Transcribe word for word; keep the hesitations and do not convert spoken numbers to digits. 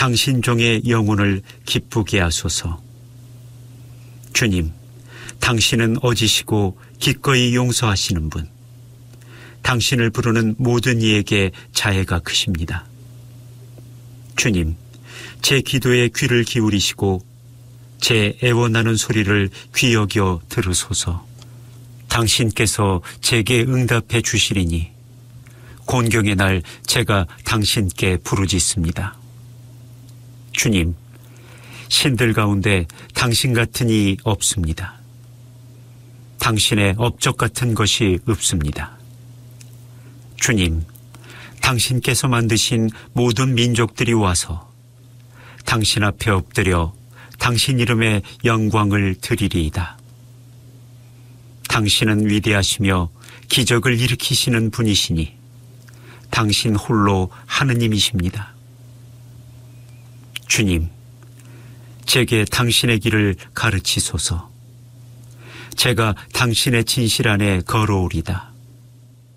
당신 종의 영혼을 기쁘게 하소서. 주님, 당신은 어지시고 기꺼이 용서하시는 분. 당신을 부르는 모든 이에게 자애가 크십니다. 주님, 제 기도에 귀를 기울이시고 제 애원하는 소리를 귀 여겨 들으소서. 당신께서 제게 응답해 주시리니 곤경의 날 제가 당신께 부르짖습니다. 주님, 신들 가운데 당신 같은 이 없습니다. 당신의 업적 같은 것이 없습니다. 주님, 당신께서 만드신 모든 민족들이 와서 당신 앞에 엎드려 당신 이름의 영광을 드리리이다. 당신은 위대하시며 기적을 일으키시는 분이시니 당신 홀로 하느님이십니다. 주님, 제게 당신의 길을 가르치소서. 제가 당신의 진실 안에 걸어오리다.